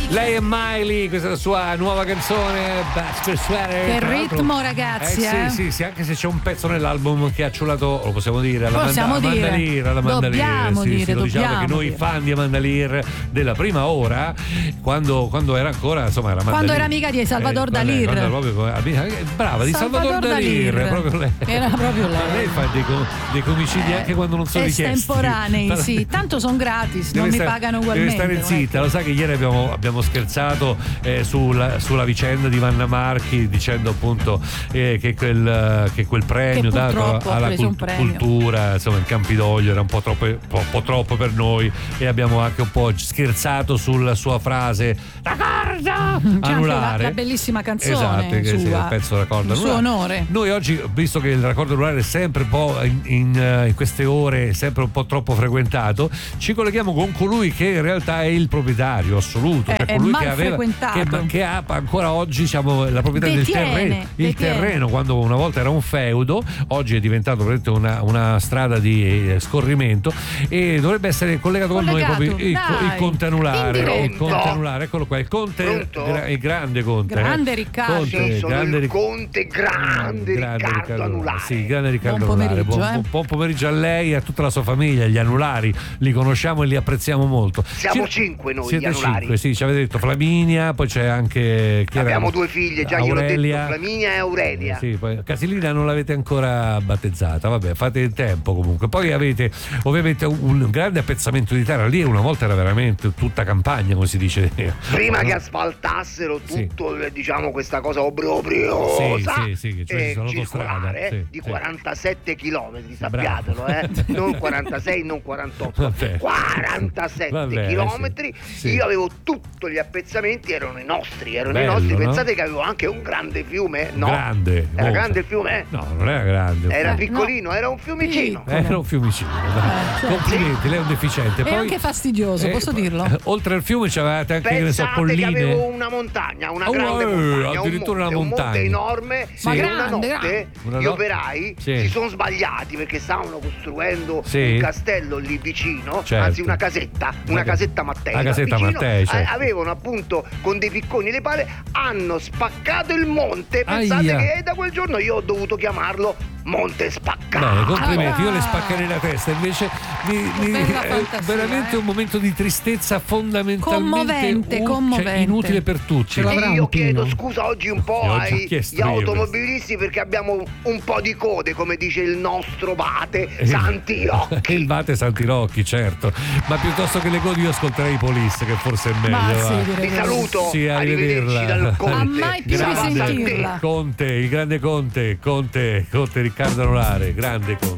Lei è Miley, questa è la sua nuova canzone Bastard Sweater. Che ritmo, ragazzi, Sì, anche se c'è un pezzo nell'album che ha ciulato, lo possiamo dire, alla possiamo dire. Amanda Lear, Dobbiamo dire, lo diciamo dobbiamo che noi dire. fan di Amanda Lear della prima ora, quando era ancora, insomma, era Amanda Quando Lear. era amica di Salvador Dalì. Brava, di Salvador Dalì, proprio lei. Era proprio lei. Ma lei fa dei comicidi anche quando non sono richiesti. Estemporanei, sì, tanto sono gratis, non mi pagano ugualmente. Deve stare zitta, lo sai che ieri abbiamo scherzato sulla vicenda di Vanna Marchi, dicendo appunto che quel premio dato alla cultura, insomma, in Campidoglio era un po' troppo per noi, e abbiamo anche un po' scherzato sulla sua frase d'accordo anulare, la bellissima canzone, esatto, che sua, il pezzo raccordo in suo onore. Noi oggi, visto che il raccordo anulare è sempre un po' in queste ore sempre un po' troppo frequentato, ci colleghiamo con colui che in realtà è il proprietario assoluto, cioè colui che ha ancora oggi, diciamo, la proprietà del terreno, quando una volta era un feudo, oggi è diventato una strada di scorrimento, e dovrebbe essere collegato con noi proprio il Conte Anulare. Il Conte Anulare, eccolo qua, il Conte, il grande Conte. Grande Riccardo. Grande Riccardo Anulare. Sì, grande Riccardo Buon Anulare. pomeriggio, Buon pomeriggio a lei e a tutta la sua famiglia. Gli Anulari li conosciamo e li apprezziamo molto. Siamo 5 noi, siete gli Anulari. 5, sì, ci avete detto Flaminia, poi c'è anche abbiamo 2 figlie, già gliel'ho detto, Flaminia e Aurelia. Sì, poi Casilina non l'avete ancora battezzata, vabbè, fate in tempo comunque. Poi avete ovviamente un grande appezzamento di terra, lì una volta era veramente tutta campagna, come si dice. Prima che asfaltassero tutto, diciamo, questa cosa obriosa, che cioè circolare di 47 chilometri, sappiatelo, non 46, non 48, vabbè. 47 chilometri. Io avevo tutti gli appezzamenti, erano i nostri. Pensate che avevo anche un grande fiume? No, grande il fiume? No, non era grande, era piccolino, era un fiumicino. Era un fiumicino. Complimenti, lei è un deficiente. È anche fastidioso, posso dirlo. Oltre al fiume c'avevate anche, che ne so, colline. Che avevo una montagna, una grande montagna, addirittura un monte enorme, ma una notte gli operai si sono sbagliati perché stavano costruendo un castello lì vicino, anzi una casetta Mattei. La casetta Mattei, avevano appunto con dei picconi le pale, hanno spaccato il monte. Pensate che da quel giorno io ho dovuto chiamarlo Monte Spaccato. Bene, complimenti, io le spaccherei la testa, invece è veramente un momento di tristezza fondamentalmente commovente. Inutile per tutti. E io chiedo scusa oggi un po' agli automobilisti, perché abbiamo un po' di code, come dice il nostro Vate Santirocchi. Il Vate Santirocchi, certo, ma piuttosto che le code io ascolterei i Police, che forse è meglio. Vi saluto, sì, arrivederci dal Conte. A mai più risentirla. Conte, il grande Conte Riccardo Anulare, grande Conte.